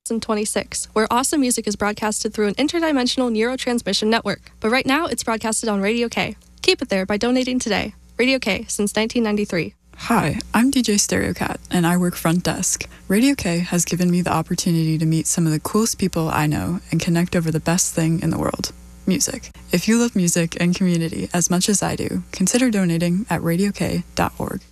2026, where awesome music is broadcasted through an interdimensional neurotransmission network. But right now, it's broadcasted on Radio K. Keep it there by donating today. Radio K, since 1993. Hi, I'm DJ Stereocat, and I work front desk. Radio K has given me the opportunity to meet some of the coolest people I know and connect over the best thing in the world, music. If you love music and community as much as I do, consider donating at radiok.org.